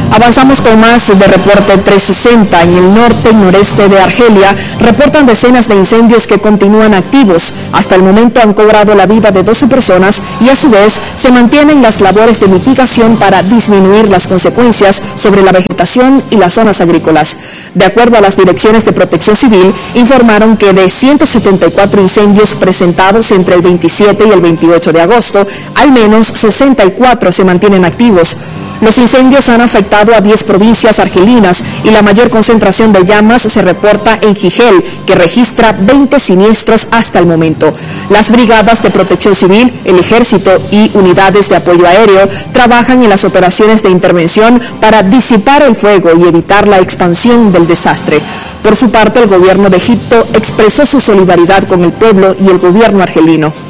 Avanzamos con más de reporte 360. En el norte y noreste de Argelia reportan decenas de incendios que continúan activos. Hasta el momento han cobrado la vida de 12 personas y a su vez se mantienen las labores de mitigación para disminuir las consecuencias sobre la vegetación y las zonas agrícolas. De acuerdo a las direcciones de Protección Civil, informaron que de 174 incendios presentados entre el 27 y el 28 de agosto, al menos 64 se mantienen activos. Los incendios han afectado a 10 provincias argelinas y la mayor concentración de llamas se reporta en Jijel, que registra 20 siniestros hasta el momento. Las brigadas de Protección Civil, el Ejército y unidades de apoyo aéreo trabajan en las operaciones de intervención para disipar el fuego y evitar la expansión del desastre. Por su parte, el gobierno de Egipto expresó su solidaridad con el pueblo y el gobierno argelino.